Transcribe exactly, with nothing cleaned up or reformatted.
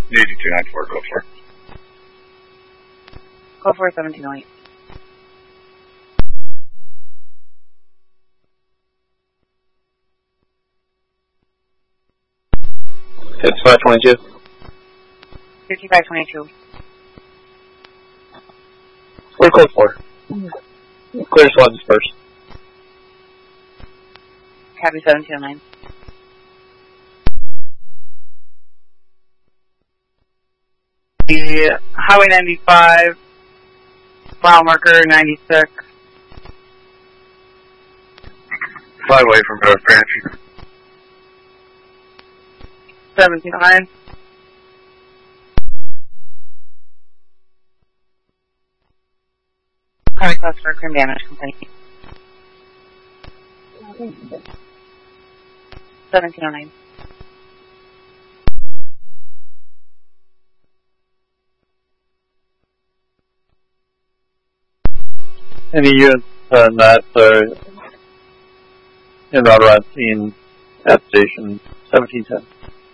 eighty-two ninety-four, go for it. Go for seventeen oh eight. fifty-five twenty-two. fifty-five twenty-two. We're code four. Clear squad dispersed. Copy seventeen oh nine. The Highway ninety-five, mile marker ninety-six. Fly away from North Branch. seventeen oh nine. Highway class for crime damage complaint. seventeen oh nine. Any units uh, not uh, in Rod Rod scene at station seventeen ten.